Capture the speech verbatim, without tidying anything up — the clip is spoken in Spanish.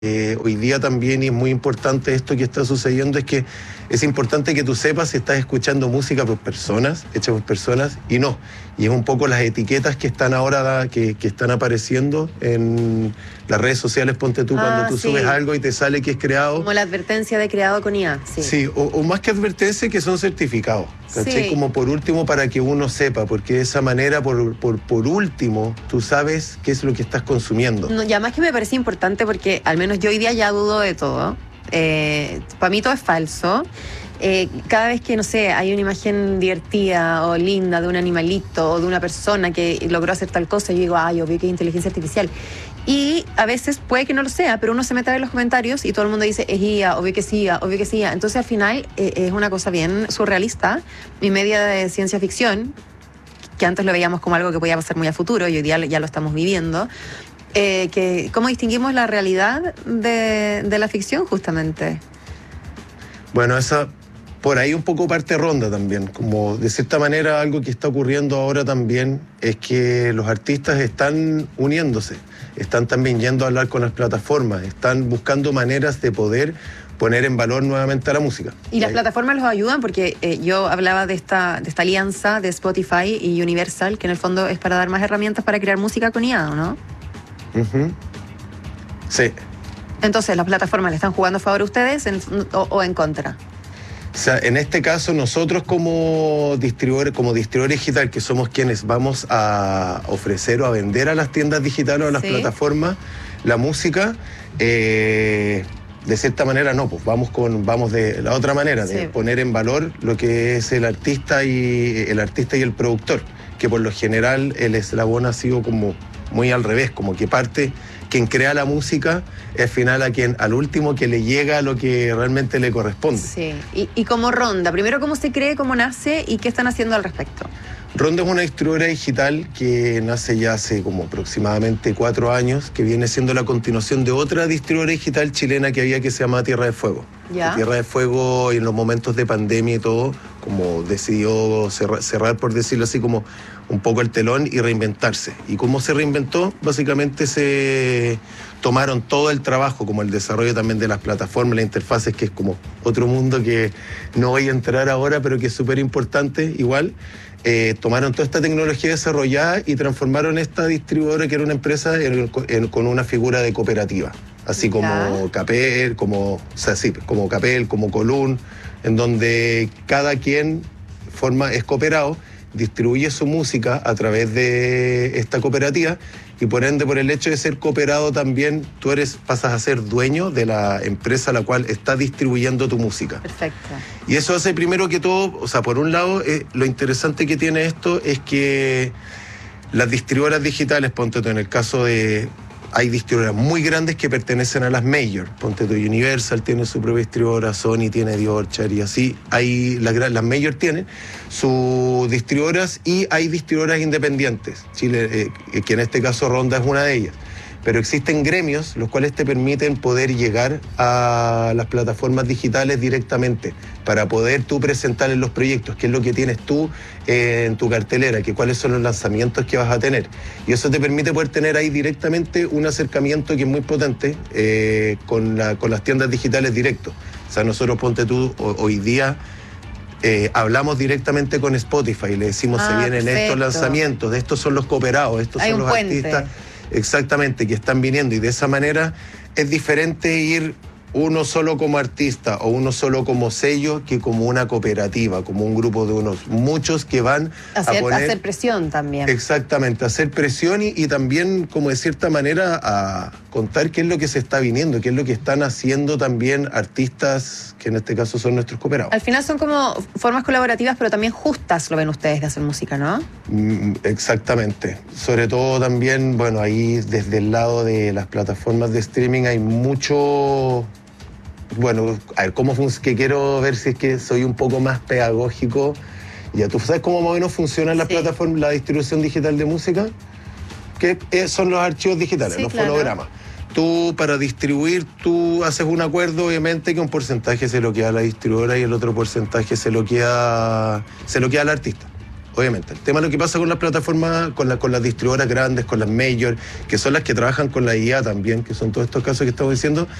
Eh, hoy día también, y es muy importante esto que está sucediendo, es que es importante que tú sepas si estás escuchando música por personas, hecha por personas, y no. Y es un poco las etiquetas que están ahora, que, que están apareciendo en las redes sociales, ponte tú, ah, cuando tú sí. subes algo y te sale que es creado. Como la advertencia de creado con I A, sí. Sí, o, o más que advertencia, que son certificados, ¿cachai? Sí. Como por último, para que uno sepa, porque de esa manera, por, por, por último, tú sabes qué es lo que estás consumiendo. No, y además que me parece importante porque, al menos yo hoy día ya dudo de todo. Eh, para mí todo es falso. Eh, cada vez que, no sé, hay una imagen divertida o linda de un animalito o de una persona que logró hacer tal cosa, yo digo, ay, obvio que es inteligencia artificial. Y a veces puede que no lo sea, pero uno se mete a ver los comentarios y todo el mundo dice, es I A, obvio que es I A, obvio que es I A. Entonces al final eh, es una cosa bien surrealista y media de ciencia ficción, que antes lo veíamos como algo que podía pasar muy a futuro y hoy día ya lo estamos viviendo. Eh, que, ¿Cómo distinguimos la realidad de, de la ficción, justamente? Bueno, esa por ahí un poco parte Ronda también. Como de cierta manera algo que está ocurriendo ahora también es que los artistas están uniéndose, están también yendo a hablar con las plataformas, están buscando maneras de poder poner en valor nuevamente a la música. Y las plataformas los ayudan porque eh, yo hablaba de esta, de esta alianza de Spotify y Universal, que en el fondo es para dar más herramientas para crear música con I A, ¿no? Uh-huh. Sí. Entonces, ¿las plataformas le están jugando a favor a ustedes en, o, o en contra? O sea, en este caso, nosotros como distribuidor, como distribuidor digital, que somos quienes vamos a ofrecer o a vender a las tiendas digitales o a las ¿sí? plataformas la música, eh, de cierta manera no, pues vamos con vamos de la otra manera, de sí. poner en valor lo que es el artista y el artista y el productor, que por lo general el eslabón ha sido como muy al revés, como que parte quien crea la música es al final a quien, al último que le llega lo que realmente le corresponde. Sí, y, y como Ronda, primero cómo se cree, cómo nace y qué están haciendo al respecto. Ronda es una distribuidora digital que nace ya hace como aproximadamente cuatro años, que viene siendo la continuación de otra distribuidora digital chilena que había que se llama Tierra de Fuego. ¿Ya? Tierra de Fuego, en los momentos de pandemia y todo, como decidió cerrar, cerrar, por decirlo así, como un poco el telón y reinventarse. ¿Y cómo se reinventó? Básicamente se tomaron todo el trabajo, como el desarrollo también de las plataformas, las interfaces, que es como otro mundo que no voy a entrar ahora, pero que es súper importante igual. Eh, tomaron toda esta tecnología desarrollada y transformaron esta distribuidora, que era una empresa, en, en, con una figura de cooperativa. Así como ¿ya? Capel, como, o sea, sí, como Capel, como Colún, en donde cada quien forma, es cooperado, distribuye su música a través de esta cooperativa y por ende, por el hecho de ser cooperado también, tú eres, pasas a ser dueño de la empresa a la cual está distribuyendo tu música. Perfecto. Y eso hace primero que todo, o sea, por un lado, eh, lo interesante que tiene esto es que las distribuidoras digitales, ponte tú en el caso de... Hay distribuidoras muy grandes que pertenecen a las major. Ponte tú, Universal tiene su propia distribuidora, Sony tiene Diorchar y así. Hay, las, las major tienen sus distribuidoras y hay distribuidoras independientes. Chile, eh, que en este caso Ronda es una de ellas. Pero existen gremios los cuales te permiten poder llegar a las plataformas digitales directamente para poder tú presentarles los proyectos, qué es lo que tienes tú eh, en tu cartelera, que cuáles son los lanzamientos que vas a tener. Y eso te permite poder tener ahí directamente un acercamiento que es muy potente eh, con, la, con las tiendas digitales directos. O sea, nosotros, ponte tú, hoy día... Eh, hablamos directamente con Spotify, le decimos, ah, se vienen perfecto. Estos lanzamientos, estos son los cooperados, estos Hay son un los puente. artistas, exactamente, que están viniendo, y de esa manera es diferente ir uno solo como artista o uno solo como sello que como una cooperativa, como un grupo de unos muchos que van hacer, a poner... hacer presión también. Exactamente, hacer presión y, y también, como de cierta manera, a contar qué es lo que se está viniendo, qué es lo que están haciendo también artistas, que en este caso son nuestros cooperados. Al final son como formas colaborativas, pero también justas, lo ven ustedes, de hacer música, ¿no? Mm, exactamente. Sobre todo también, bueno, ahí desde el lado de las plataformas de streaming hay mucho... Bueno, a ver, ¿cómo funciona? Que quiero ver si es que soy un poco más pedagógico. Ya, ¿tú sabes cómo más o menos funcionan las sí. plataformas, la distribución digital de música? Que son los archivos digitales, sí, los claro. fonogramas. Tú, para distribuir, tú haces un acuerdo, obviamente, que un porcentaje se lo queda a la distribuidora y el otro porcentaje se lo queda, se lo queda al artista. obviamente. El tema es lo que pasa con las plataformas, con, la, con las distribuidoras grandes, con las major, que son las que trabajan con la I A también, que son todos estos casos que estamos diciendo,